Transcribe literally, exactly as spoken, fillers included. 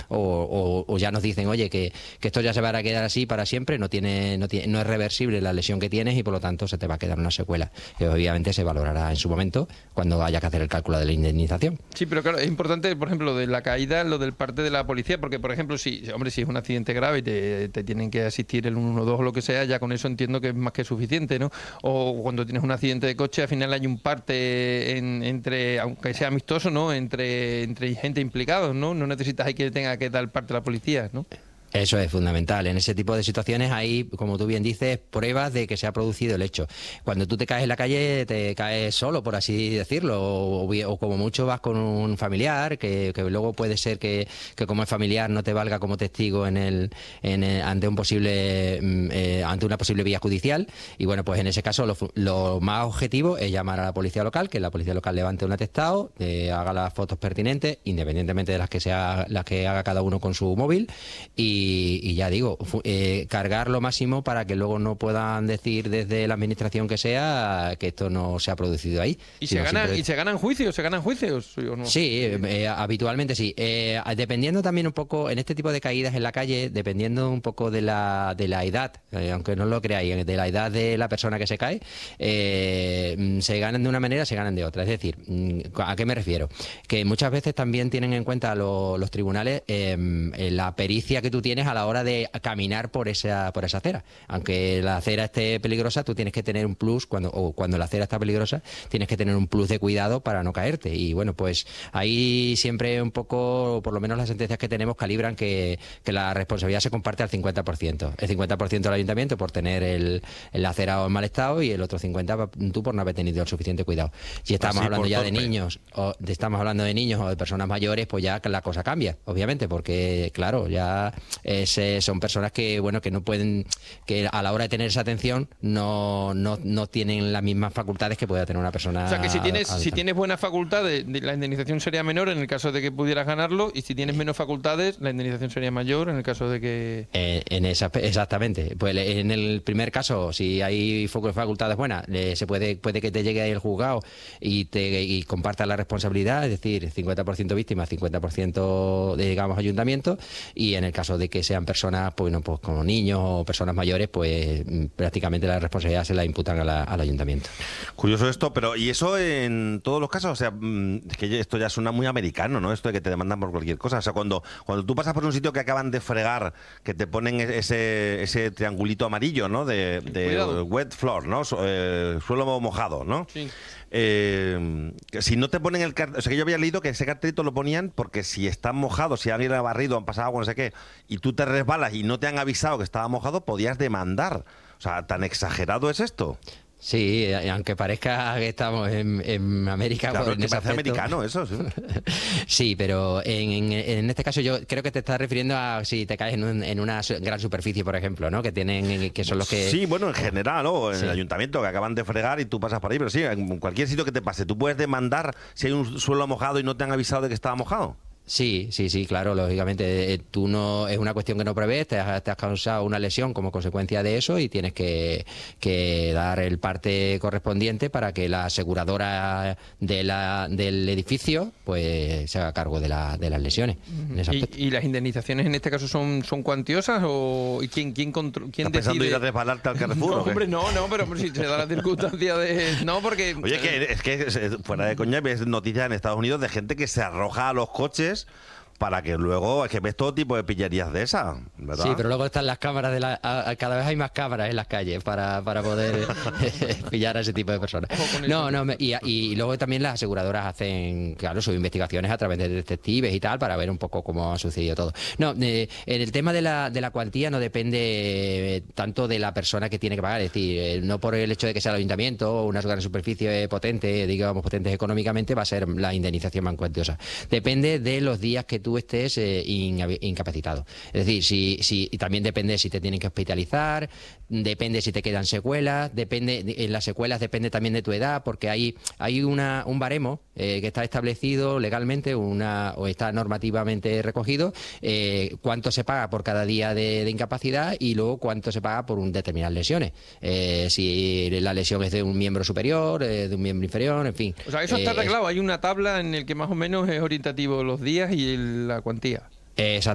o, o, o ya nos dicen, oye, que, que esto ya se va a quedar así para siempre, no tiene, no tiene, no es reversible la lesión que tienes y por lo tanto se te va a quedar una secuela, que obviamente se valorará en su momento cuando haya que hacer el cálculo de la indemnización. Sí, pero claro, es importante, por ejemplo, de la caída, lo del parte de la policía, porque, por ejemplo, si, hombre, si es un accidente grave y te, te tienen que asistir el uno dos o lo que sea, ya con eso entiendo que es más que suficiente, ¿no? O cuando tienes un accidente de coche, al final hay un parte en, entre, aunque sea amistoso, ¿no? Entre, entre gente implicados, ¿no? No necesitas ahí que tenga que dar parte de la policía, ¿no? Eso es fundamental. En ese tipo de situaciones hay, como tú bien dices, pruebas de que se ha producido el hecho. Cuando tú te caes en la calle, te caes solo, por así decirlo, o, o como mucho vas con un familiar, que, que luego puede ser que, que como es familiar no te valga como testigo en el, en el, ante un posible eh, ante una posible vía judicial. Y bueno, pues en ese caso lo, lo más objetivo es llamar a la policía local, que la policía local levante un atestado, eh, haga las fotos pertinentes, independientemente de las que sea, las que haga cada uno con su móvil, y Y, y ya digo, eh, cargar lo máximo para que luego no puedan decir desde la administración que sea que esto no se ha producido ahí. ¿Y, se, gana, siempre... ¿y se ganan juicios? ¿Se ganan juicios o no? Sí, eh, habitualmente sí. Eh, dependiendo también un poco, en este tipo de caídas en la calle, dependiendo un poco de la, de la edad, eh, aunque no lo creáis, de la edad de la persona que se cae, eh, se ganan de una manera, se ganan de otra. Es decir, ¿a qué me refiero? Que muchas veces también tienen en cuenta lo, los tribunales eh, la pericia que tú tienes a la hora de caminar por esa por esa acera. Aunque la acera esté peligrosa, tú tienes que tener un plus, cuando o cuando la acera está peligrosa, tienes que tener un plus de cuidado para no caerte. Y bueno, pues ahí siempre un poco, por lo menos las sentencias que tenemos calibran que, que la responsabilidad se comparte al cincuenta por ciento. El cincuenta por ciento del ayuntamiento por tener el, el acera en mal estado y el otro cincuenta por ciento tú por no haber tenido el suficiente cuidado. Si estamos Así hablando ya torpe. de niños, o de, estamos hablando de niños o de personas mayores, pues ya la cosa cambia, obviamente, porque claro, ya es, son personas que bueno que no pueden, que a la hora de tener esa atención no, no, no tienen las mismas facultades que pueda tener una persona. O sea que si tienes, adulta. si tienes buenas facultades, la indemnización sería menor en el caso de que pudieras ganarlo, y si tienes menos facultades, la indemnización sería mayor en el caso de que... Eh, en esa, exactamente. Pues en el primer caso, si hay facultades buenas, eh, se puede, puede que te llegue ahí el juzgado y te y compartas la responsabilidad, es decir, cincuenta por ciento víctima, cincuenta por ciento de, digamos, ayuntamiento, y en el caso de que sean personas, pues, no, pues como niños o personas mayores, pues prácticamente la responsabilidad se la imputan a la, al ayuntamiento. Curioso esto, pero ¿y eso en todos los casos? O sea, es que esto ya suena muy americano, ¿no? Esto de que te demandan por cualquier cosa. O sea, cuando, cuando tú pasas por un sitio que acaban de fregar, que te ponen ese, ese triangulito amarillo, ¿no? De, de wet floor, ¿no? Eh, suelo mojado, ¿no? Sí. Eh, si no te ponen el cartel, o sea que yo había leído que ese cartelito lo ponían porque si están mojados, si alguien ha barrido, han pasado agua, no sé qué, y tú te resbalas y no te han avisado que estaba mojado, podías demandar. O sea, ¿tan exagerado es esto? Sí, aunque parezca que estamos en, en América. Claro, en que ese parece aspecto. americano eso, sí. Sí, pero en, en, en este caso yo creo que te estás refiriendo a si te caes en, un, en una gran superficie, por ejemplo, ¿no? Que tienen, que son los que... Sí, bueno, en general, ¿no? En Sí. el ayuntamiento, que acaban de fregar y tú pasas por ahí, pero sí, en cualquier sitio que te pase, tú puedes demandar si hay un suelo mojado y no te han avisado de que estaba mojado. Sí, sí, sí, claro, lógicamente. Eh, tú no, es una cuestión que no prevés, te has, te has causado una lesión como consecuencia de eso y tienes que, que dar el parte correspondiente para que la aseguradora de la, del edificio pues se haga cargo de, la, de las lesiones. En ese ¿Y, aspecto. y las indemnizaciones en este caso son, son cuantiosas o y quién quién contro- quién ¿Estás pensando decide? ir a resbalarte al Carrefour? No, ¿o qué? hombre, no, no, pero si se da la circunstancia de no porque Oye, que, es que es- fuera de coña ves noticias en Estados Unidos de gente que se arroja a los coches para que luego, es que ves todo tipo de pillerías de esas, ¿verdad? Sí, pero luego están las cámaras, de la, a- a- cada vez hay más cámaras en las calles para, para poder pillar a ese tipo de personas. No, no, me- y, y luego también las aseguradoras hacen, claro, sus investigaciones a través de detectives y tal, para ver un poco cómo ha sucedido todo. No, eh, en el tema de la, de la cuantía no depende eh, tanto de la persona que tiene que pagar, es decir, eh, no por el hecho de que sea el ayuntamiento o una gran superficie potente, digamos, potentes económicamente, va a ser la indemnización más cuantiosa. Depende de los días que tú estés eh, inhabi- incapacitado. Es decir, si, si, y también depende si te tienen que hospitalizar, depende si te quedan secuelas, depende, en las secuelas depende también de tu edad, porque hay, hay una, un baremo eh, que está establecido legalmente una, o está normativamente recogido, eh, cuánto se paga por cada día de, de incapacidad y luego cuánto se paga por un determinadas lesiones. Eh, si la lesión es de un miembro superior, eh, de un miembro inferior, en fin. o sea, eso está Eh, arreglado, hay una tabla en el que más o menos es orientativo los días y el- la cuantía. Exactamente.